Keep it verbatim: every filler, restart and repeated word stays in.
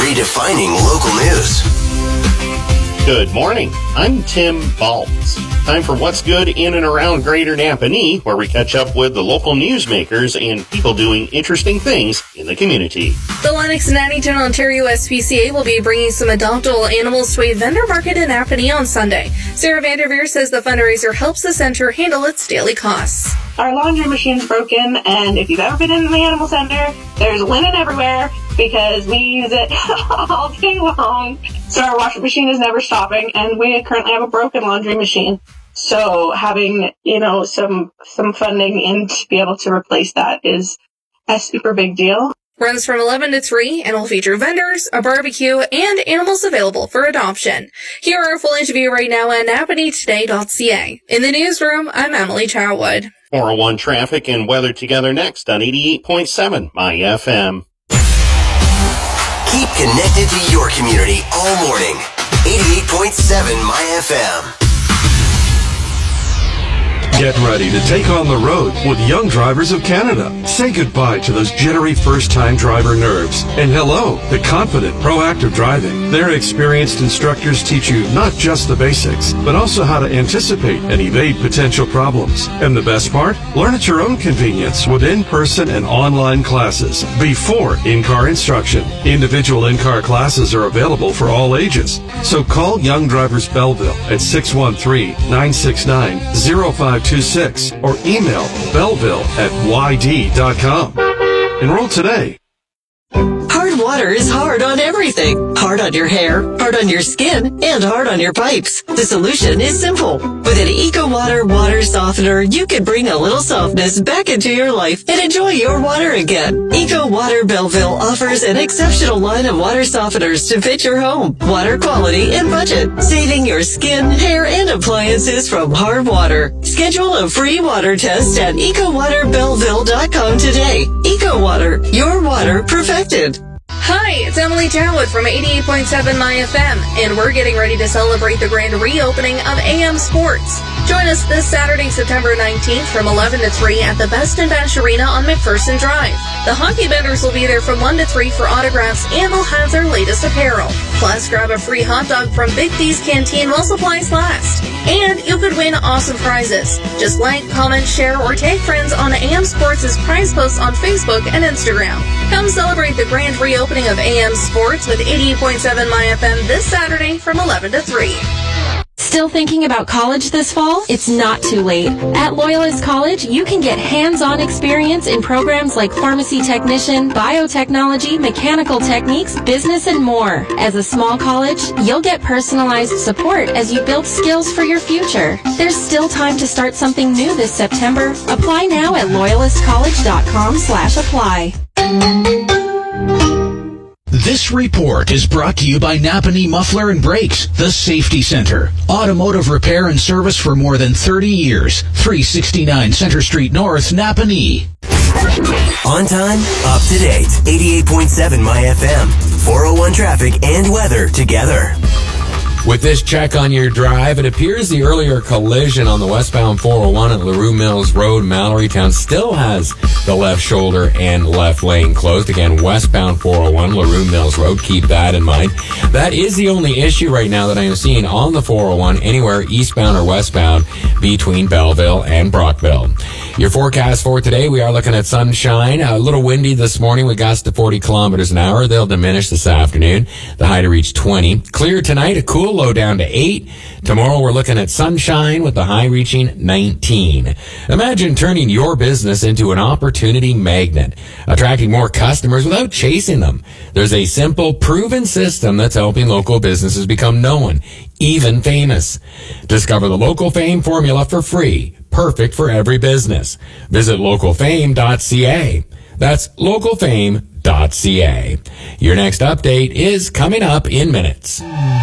redefining local news. Good morning. I'm Tim Baltz. Time for What's Good in and around Greater Napanee, where we catch up with the local newsmakers and people doing interesting things in the community. The Lennox and Addington, Ontario S P C A will be bringing some adoptable animals to a vendor market in Napanee on Sunday. Sarah Vanderveer says the fundraiser helps the center handle its daily costs. Our laundry machine's broken, and if you've ever been in the animal center, there's linen everywhere because we use it all day long. So our washing machine is never stopping, and we currently have a broken laundry machine. So having, you know, some some funding in to be able to replace that is a super big deal. Runs from eleven to three and will feature vendors, a barbecue, and animals available for adoption. Here are a full interview right now at napanee today dot c a. In the newsroom, I'm Emily Charwood. four oh one traffic and weather together next on eighty-eight point seven My F M. Keep connected to your community all morning. eighty-eight point seven My F M. Get ready to take on the road with Young Drivers of Canada. Say goodbye to those jittery first-time driver nerves. And hello to confident, proactive driving. Their experienced instructors teach you not just the basics, but also how to anticipate and evade potential problems. And the best part? Learn at your own convenience with in-person and online classes before in-car instruction. Individual in-car classes are available for all ages. So call Young Drivers Belleville at six one three, nine six nine, zero five two six or email belleville at y d dot com. Enroll today. Hard water is hard on everything. Hard on your hair, hard on your skin, and hard on your pipes. The solution is simple. With an EcoWater water softener, you can bring a little softness back into your life and enjoy your water again. EcoWater Belleville offers an exceptional line of water softeners to fit your home, water quality, and budget, saving your skin, hair, and appliances from hard water. Schedule a free water test at eco water belleville dot com today. EcoWater, your water perfected. Hi, it's Emily Charwood from eighty-eight point seven My F M, and we're getting ready to celebrate the grand reopening of A M Sports. Join us this Saturday, September nineteenth from eleven to three at the Best in Bash Arena on McPherson Drive. The hockey vendors will be there from one to three for autographs, and they'll have their latest apparel. Plus, grab a free hot dog from Big D's Canteen while supplies last. And you could win awesome prizes. Just like, comment, share, or tag friends on A M Sports' prize posts on Facebook and Instagram. Come celebrate the grand reopening of A M Sports with eighty-eight point seven My F M this Saturday from eleven to three. Still thinking about college this fall? It's not too late. At Loyalist College, you can get hands-on experience in programs like pharmacy technician, biotechnology, mechanical techniques, business, and more. As a small college, you'll get personalized support as you build skills for your future. There's still time to start something new this September. Apply now at loyalist college dot com slash apply. This report is brought to you by Napanee Muffler and Brakes, the Safety Center. Automotive repair and service for more than thirty years. three sixty-nine Center Street North, Napanee. On time, up to date. eighty-eight point seven My F M. four oh one traffic and weather together. With this check on your drive, it appears the earlier collision on the westbound four oh one at LaRue Mills Road, Mallorytown, still has the left shoulder and left lane closed. Again, westbound four oh one, LaRue Mills Road. Keep that in mind. That is the only issue right now that I am seeing on the four oh one, anywhere eastbound or westbound between Belleville and Brockville. Your forecast for today, we are looking at sunshine. A little windy this morning with gusts to forty kilometers an hour. They'll diminish this afternoon. The high to reach twenty. Clear tonight, a cool low down to eight. Tomorrow we're looking at sunshine with the high reaching nineteen. Imagine turning your business into an opportunity magnet, attracting more customers without chasing them. There's a simple, proven system that's helping local businesses become known, even famous. Discover the Local Fame formula for free, perfect for every business. Visit local fame dot c a. That's local fame dot c a. Your next update is coming up in minutes.